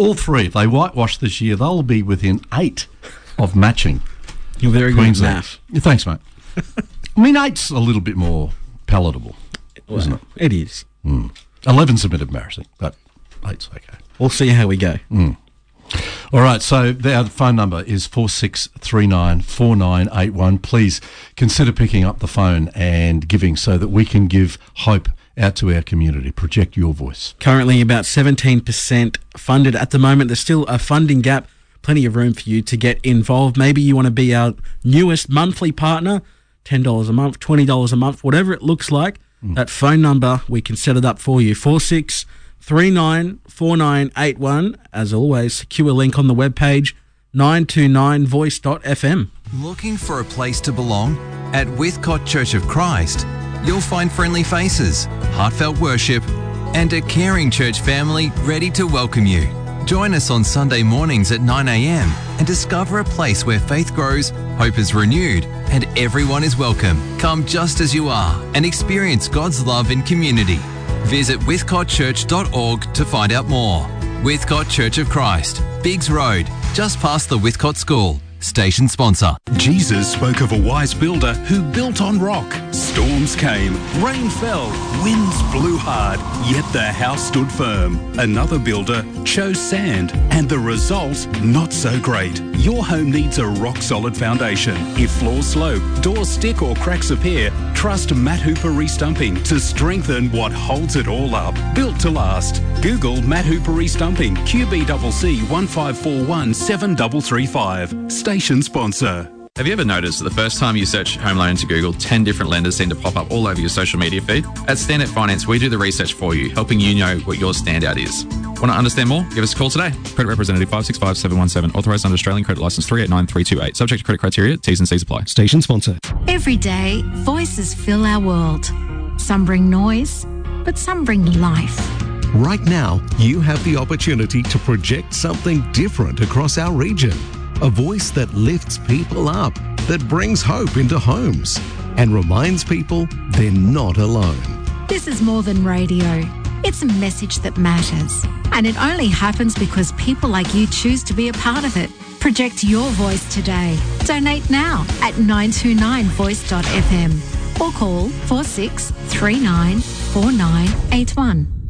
all three. If they whitewash this year, they'll be within 8 of matching. You're very good at math. Thanks, mate. I mean, 8's a little bit more palatable, isn't it? It is. 11's a bit embarrassing, but 8's okay. We'll see how we go. All right, so our phone number is 46394981. Please consider picking up the phone and giving so that we can give hope out to our community. Project your voice. Currently about 17% funded at the moment. There's still a funding gap. Plenty of room for you to get involved. Maybe you want to be our newest monthly partner, $10 a month, $20 a month, whatever it looks like. That phone number, we can set it up for you. 46394981. As always, secure link on the webpage, 929voice.fm. Looking for a place to belong? At Withcott Church of Christ, you'll find friendly faces, heartfelt worship, and a caring church family ready to welcome you. Join us on Sunday mornings at 9 a.m. and discover a place where faith grows, hope is renewed, and everyone is welcome. Come just as you are and experience God's love in community. Visit withcottchurch.org to find out more. Withcott Church of Christ, Biggs Road, just past the Withcott School. Station sponsor. Jesus spoke of a wise builder who built on rock. Storms came, rain fell, winds blew hard, yet the house stood firm. Another builder chose sand, and the result, not so great. Your home needs a rock-solid foundation. If floors slope, doors stick or cracks appear, trust Matt Hooper Restumping to strengthen what holds it all up. Built to last. Google Matt Hooper Restumping, QBCC 1541 7335. Station sponsor. Have you ever noticed that the first time you search home loan into Google, 10 different lenders seem to pop up all over your social media feed? At Standout Finance, we do the research for you, helping you know what your standout is. Want to understand more? Give us a call today. Credit representative 565 717, authorised under Australian Credit Licence 389328. Subject to credit criteria, T's and C's apply. Station sponsor. Every day, voices fill our world. Some bring noise, but some bring life. Right now, you have the opportunity to project something different across our region. A voice that lifts people up, that brings hope into homes, and reminds people they're not alone. This is more than radio. It's a message that matters. And it only happens because people like you choose to be a part of it. Project your voice today. Donate now at 929voice.fm or call 46394981.